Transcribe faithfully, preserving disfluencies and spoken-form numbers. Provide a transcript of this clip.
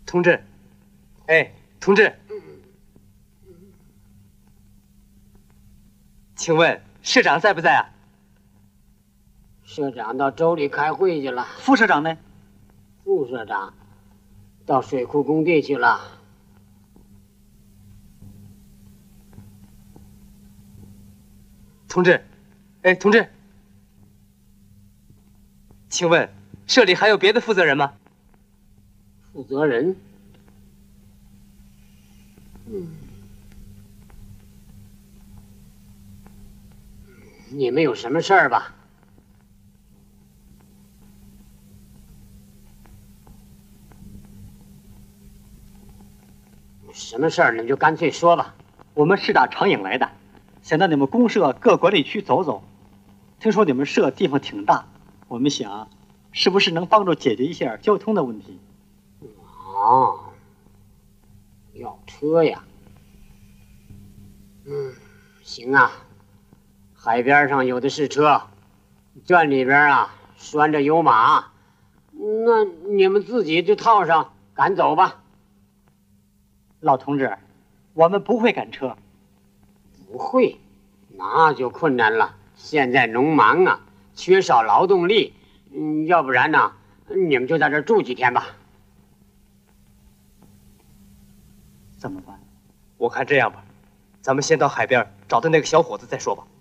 同志，哎，同志，请问社长在不在啊？ 社长到州里开会去了。 副社长呢？ 副社长到水库工地去了。 同志，哎，同志，请问社里还有别的负责人吗？ 负责人？嗯，你们有什么事儿吧？什么事儿你们就干脆说吧。 我们是打长影来的，想到你们公社各管理区走走。听说你们社地方挺大，我们想，是不是能帮助解决一下交通的问题？ 哦，要车呀？嗯，行啊。海边上有的是车，圈里边啊拴着有马，那你们自己就套上赶走吧。 老同志，我们不会赶车。 不会，那就困难了。现在农忙啊，缺少劳动力。嗯，要不然呢，你们就在这儿住几天吧。 怎么办？ 我看这样吧，咱们先到海边找到那个小伙子再说吧。